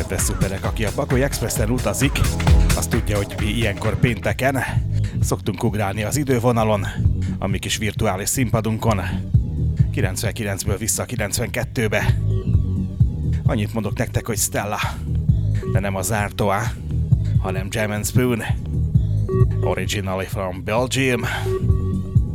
kedves szuperek, aki a Bagoly Expressen utazik, azt tudja, hogy mi ilyenkor pénteken szoktunk ugrálni az idővonalon, a mi kis virtuális színpadunkon, 99-ből vissza 92-be. Annyit mondok nektek, hogy Stella, de nem az Artois, hanem Jam and Spoon, originally from Belgium.